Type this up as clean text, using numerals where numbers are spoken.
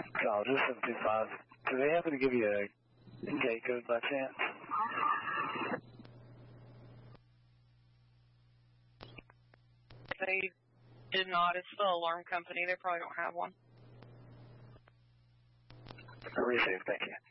Dodger 725. Do they happen to give you a gate code by chance? They did not. It's the alarm company. They probably don't have one. Received, thank you.